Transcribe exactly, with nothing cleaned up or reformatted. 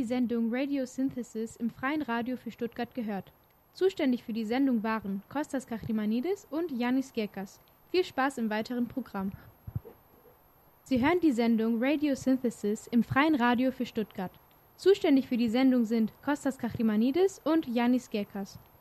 die Sendung Radio Synthesis im Freien Radio für Stuttgart gehört. Zuständig für die Sendung waren Kostas Kachimanidis und Yannis Gerkas. Viel Spaß im weiteren Programm. Sie hören die Sendung Radio Synthesis im Freien Radio für Stuttgart. Zuständig für die Sendung sind Kostas Kachimanidis und Yannis Gerkas.